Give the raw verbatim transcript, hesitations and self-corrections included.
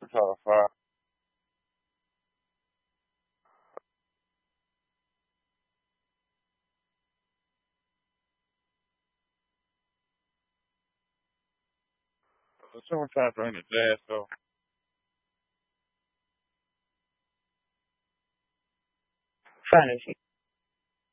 top five. The summertime during the jazz, so Fantasy.